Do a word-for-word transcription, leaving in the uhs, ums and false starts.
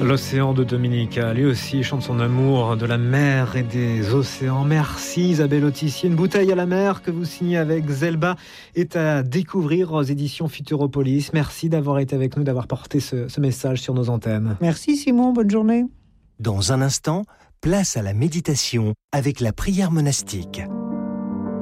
L'océan de Dominica, lui aussi chante son amour de la mer et des océans. Merci Isabelle Autissier. Une bouteille à la mer que vous signez avec Zelba est à découvrir aux éditions Futuropolis. Merci d'avoir été avec nous, d'avoir porté ce, ce message sur nos antennes. Merci Simon, bonne journée. Dans un instant, place à la méditation avec la prière monastique.